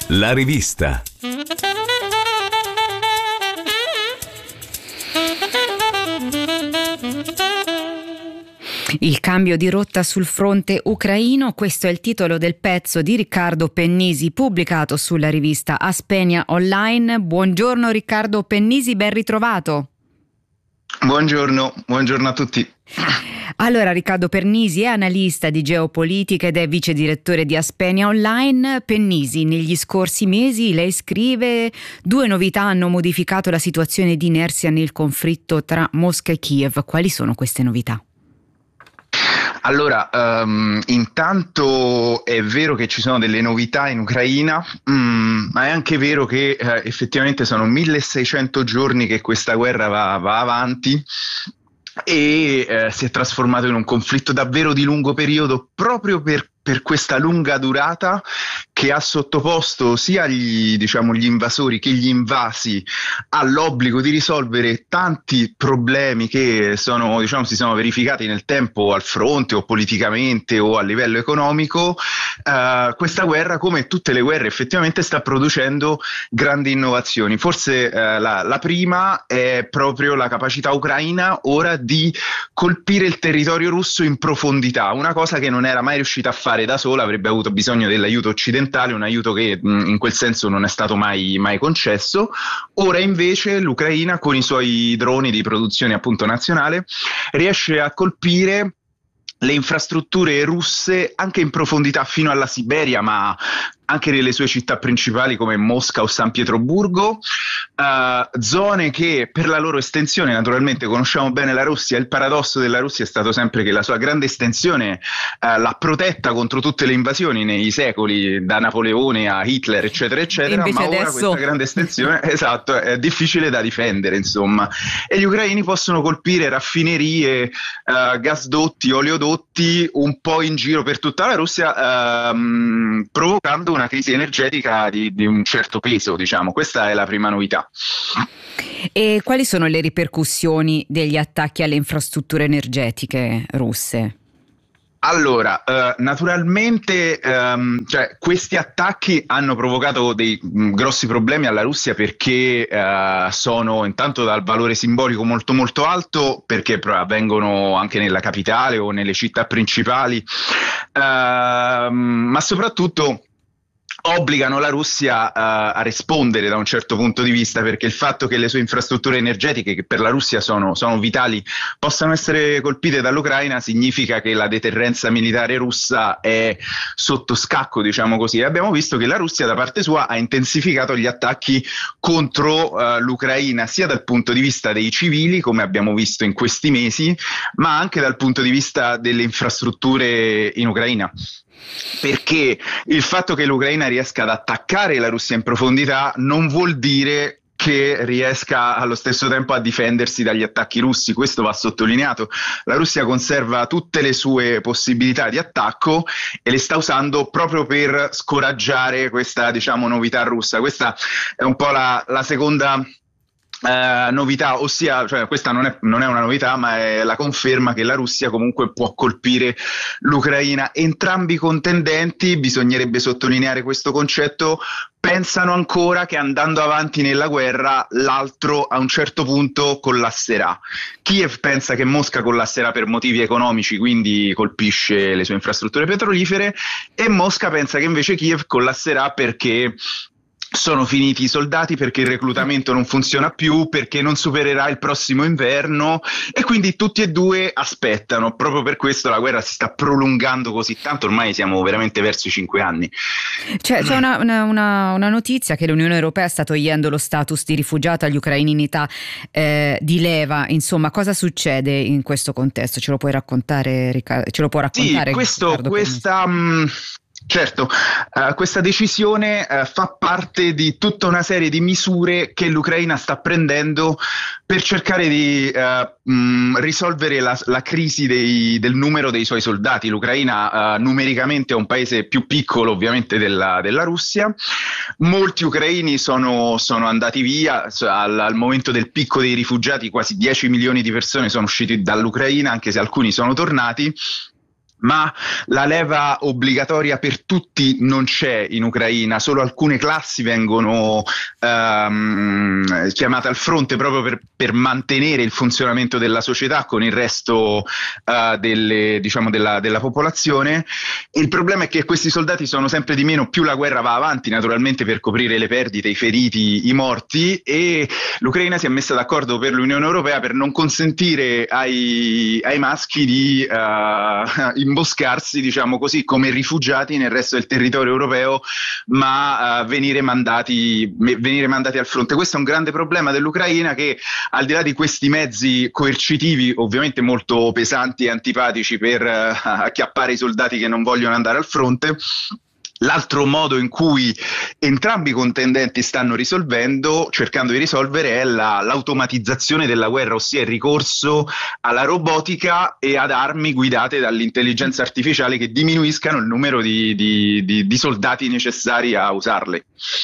La rivista. Il cambio di rotta sul fronte ucraino, questo è il titolo del pezzo di Riccardo Pennisi pubblicato sulla rivista Aspenia Online. Buongiorno Riccardo Pennisi, ben ritrovato. Buongiorno a tutti. Allora, Riccardo Pennisi è analista di geopolitica ed è vice direttore di Aspenia Online. Pennisi, negli scorsi mesi lei scrive: 2 novità hanno modificato la situazione di inerzia nel conflitto tra Mosca e Kiev. Quali sono queste novità? Allora, intanto è vero che ci sono delle novità in Ucraina, ma è anche vero che effettivamente sono 1600 giorni che questa guerra va avanti e si è trasformato in un conflitto davvero di lungo periodo proprio per questa lunga durata che ha sottoposto sia gli invasori che gli invasi all'obbligo di risolvere tanti problemi che si sono verificati nel tempo al fronte o politicamente o a livello economico. Questa guerra, come tutte le guerre, effettivamente sta producendo grandi innovazioni. Forse la prima è proprio la capacità ucraina ora di colpire il territorio russo in profondità, una cosa che non era mai riuscita a fare da sola, avrebbe avuto bisogno dell'aiuto occidentale, un aiuto che in quel senso non è stato mai concesso. Ora invece l'Ucraina, con i suoi droni di produzione appunto nazionale, riesce a colpire le infrastrutture russe anche in profondità fino alla Siberia, ma anche nelle sue città principali come Mosca o San Pietroburgo, zone che per la loro estensione, naturalmente conosciamo bene la Russia. Il paradosso della Russia è stato sempre che la sua grande estensione l'ha protetta contro tutte le invasioni nei secoli, da Napoleone a Hitler eccetera eccetera, ma ora questa grande estensione esatto, è difficile da difendere, insomma, e gli ucraini possono colpire raffinerie, gasdotti, oleodotti un po' in giro per tutta la Russia, provocando una crisi energetica di un certo peso, diciamo. Questa è la prima novità. E quali sono le ripercussioni degli attacchi alle infrastrutture energetiche russe? Allora, naturalmente questi attacchi hanno provocato dei grossi problemi alla Russia perché sono intanto dal valore simbolico molto molto alto, perché avvengono anche nella capitale o nelle città principali, ma soprattutto obbligano la Russia a rispondere da un certo punto di vista, perché il fatto che le sue infrastrutture energetiche, che per la Russia sono vitali, possano essere colpite dall'Ucraina significa che la deterrenza militare russa è sotto scacco, diciamo così. E abbiamo visto che la Russia da parte sua ha intensificato gli attacchi contro l'Ucraina, sia dal punto di vista dei civili, come abbiamo visto in questi mesi, ma anche dal punto di vista delle infrastrutture in Ucraina. Perché il fatto che l'Ucraina riesca ad attaccare la Russia in profondità non vuol dire che riesca allo stesso tempo a difendersi dagli attacchi russi. Questo va sottolineato. La Russia conserva tutte le sue possibilità di attacco e le sta usando proprio per scoraggiare questa, novità russa. Questa è un po' la seconda novità, ossia, questa non è una novità, ma è la conferma che la Russia comunque può colpire l'Ucraina. Entrambi i contendenti, bisognerebbe sottolineare questo concetto, pensano ancora che andando avanti nella guerra l'altro a un certo punto collasserà. Kiev pensa che Mosca collasserà per motivi economici, quindi colpisce le sue infrastrutture petrolifere, e Mosca pensa che invece Kiev collasserà perché sono finiti i soldati, perché il reclutamento non funziona più, perché non supererà il prossimo inverno, e quindi tutti e due aspettano. Proprio per questo la guerra si sta prolungando così tanto, ormai siamo veramente verso i 5 anni. C'è una notizia che l'Unione Europea sta togliendo lo status di rifugiato agli ucraini in età di leva. Insomma, cosa succede in questo contesto? Ce lo puoi raccontare, Riccardo? Ce lo può raccontare? Certo, questa decisione fa parte di tutta una serie di misure che l'Ucraina sta prendendo per cercare di risolvere la crisi del numero dei suoi soldati. L'Ucraina numericamente è un paese più piccolo ovviamente della Russia. Molti ucraini sono andati via. Al momento del picco dei rifugiati quasi 10 milioni di persone sono usciti dall'Ucraina, anche se alcuni sono tornati. ma la leva obbligatoria per tutti non c'è in Ucraina, solo alcune classi vengono chiamate al fronte proprio per mantenere il funzionamento della società con il resto della popolazione. Il problema è che questi soldati sono sempre di meno, più la guerra va avanti, naturalmente, per coprire le perdite, i feriti, i morti, e l'Ucraina si è messa d'accordo per l'Unione Europea per non consentire ai maschi di imboscarsi, diciamo così, come rifugiati nel resto del territorio europeo, ma venire mandati al fronte. Questo è un grande problema dell'Ucraina, che al di là di questi mezzi coercitivi, ovviamente molto pesanti e antipatici per acchiappare i soldati che non vogliono andare al fronte, l'altro modo in cui entrambi i contendenti stanno cercando di risolvere, è l'automatizzazione della guerra, ossia il ricorso alla robotica e ad armi guidate dall'intelligenza artificiale che diminuiscano il numero di soldati necessari a usarle.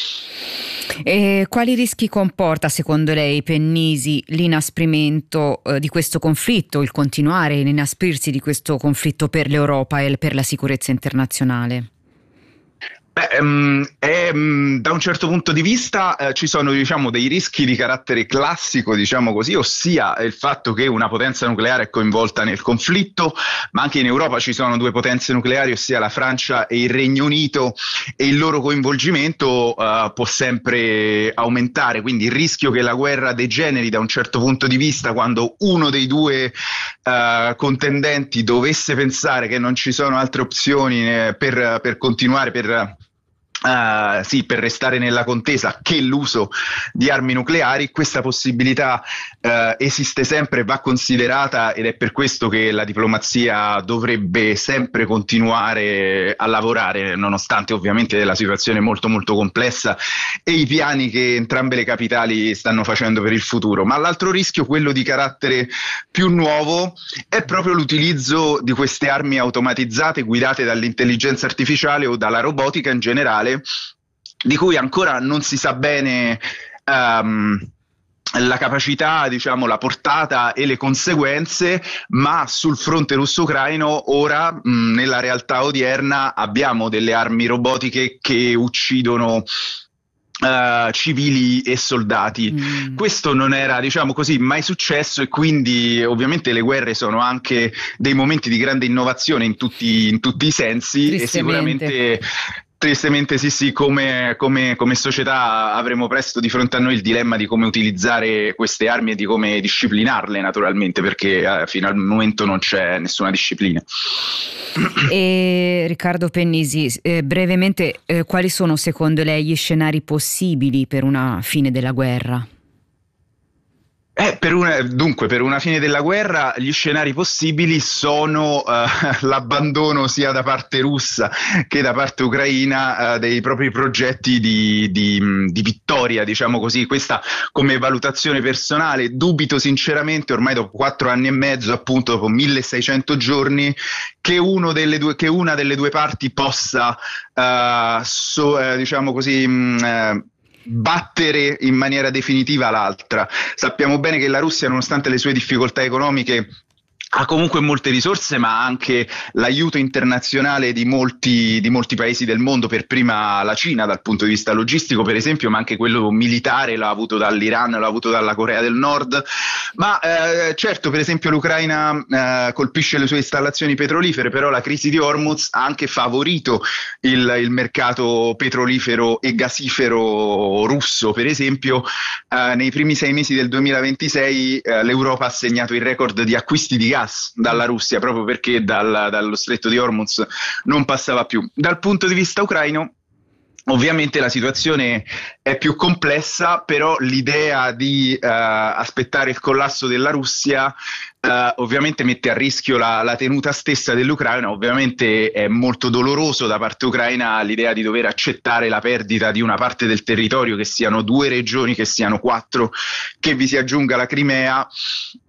E quali rischi comporta, secondo lei, Pennisi, l'inasprimento di questo conflitto, il continuare l'inasprirsi di questo conflitto per l'Europa e per la sicurezza internazionale? Da un certo punto di vista ci sono, diciamo, dei rischi di carattere classico, diciamo così, ossia il fatto che una potenza nucleare è coinvolta nel conflitto, ma anche in Europa ci sono due potenze nucleari, ossia la Francia e il Regno Unito, e il loro coinvolgimento può sempre aumentare, quindi il rischio che la guerra degeneri da un certo punto di vista, quando uno dei due contendenti dovesse pensare che non ci sono altre opzioni per continuare, per restare nella contesa, che l'uso di armi nucleari. Questa possibilità esiste sempre, va considerata, ed è per questo che la diplomazia dovrebbe sempre continuare a lavorare, nonostante ovviamente la situazione è molto molto complessa e i piani che entrambe le capitali stanno facendo per il futuro. Ma l'altro rischio, quello di carattere più nuovo, è proprio l'utilizzo di queste armi automatizzate guidate dall'intelligenza artificiale o dalla robotica in generale, di cui ancora non si sa bene la capacità, diciamo, la portata e le conseguenze, ma sul fronte russo-ucraino ora, nella realtà odierna, abbiamo delle armi robotiche che uccidono civili e soldati. Questo non era, diciamo così, mai successo, e quindi ovviamente le guerre sono anche dei momenti di grande innovazione in tutti i sensi, e sicuramente tristemente sì, come società avremo presto di fronte a noi il dilemma di come utilizzare queste armi e di come disciplinarle, naturalmente, perché fino al momento non c'è nessuna disciplina. E Riccardo Pennisi, brevemente, quali sono secondo lei gli scenari possibili per una fine della guerra? Per una fine della guerra gli scenari possibili sono l'abbandono sia da parte russa che da parte ucraina dei propri progetti di vittoria, diciamo così. Questa come valutazione personale. Dubito sinceramente, ormai dopo 4 anni e mezzo, appunto dopo 1600 giorni, che una delle due parti possa diciamo così battere in maniera definitiva l'altra. Sappiamo bene che la Russia, nonostante le sue difficoltà economiche, ha comunque molte risorse, ma anche l'aiuto internazionale di molti paesi del mondo, per prima la Cina dal punto di vista logistico, per esempio, ma anche quello militare l'ha avuto dall'Iran, l'ha avuto dalla Corea del Nord. Ma certo, per esempio l'Ucraina colpisce le sue installazioni petrolifere, però la crisi di Hormuz ha anche favorito il mercato petrolifero e gasifero russo. Per esempio, nei primi 6 mesi del 2026 l'Europa ha segnato il record di acquisti di gas dalla Russia, proprio perché dallo stretto di Hormuz non passava più. Dal punto di vista ucraino, ovviamente la situazione è più complessa, però l'idea di aspettare il collasso della Russia ovviamente mette a rischio la tenuta stessa dell'Ucraina. Ovviamente è molto doloroso da parte ucraina l'idea di dover accettare la perdita di una parte del territorio, che siano 2 regioni, che siano 4, che vi si aggiunga la Crimea.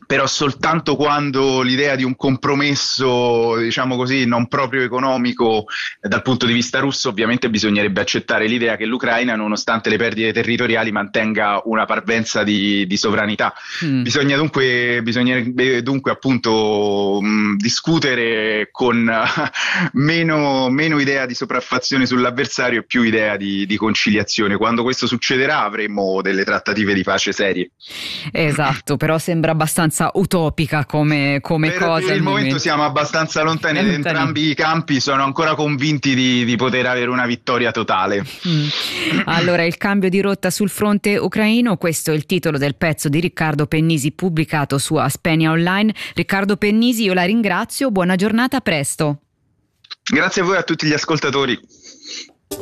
però soltanto quando l'idea di un compromesso, diciamo così, non proprio economico dal punto di vista russo, ovviamente bisognerebbe accettare l'idea che l'Ucraina, nonostante le perdite territoriali, mantenga una parvenza di sovranità. Bisognerebbe dunque appunto discutere con meno idea di sopraffazione sull'avversario e più idea di conciliazione. Quando questo succederà avremo delle trattative di pace serie. Esatto, però sembra abbastanza utopica come cosa. Per il momento siamo abbastanza lontani da entrambi i campi, sono ancora convinti di poter avere una vittoria totale. Allora, il cambio di rotta sul fronte ucraino, questo è il titolo del pezzo di Riccardo Pennisi pubblicato su Aspenia Online. Riccardo Pennisi, io la ringrazio, buona giornata, a presto. Grazie a voi e a tutti gli ascoltatori.